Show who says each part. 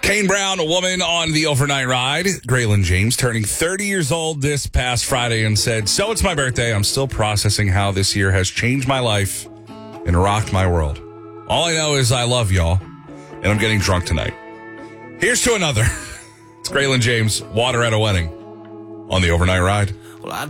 Speaker 1: Kane Brown, a woman on the overnight ride. Graylin James turning 30 years old this past Friday and said, "So it's my birthday. I'm still processing how this year has changed my life and rocked my world. All I know is I love y'all, and I'm getting drunk tonight." Here's to another. It's Graylin James, Water at a Wedding on the overnight ride.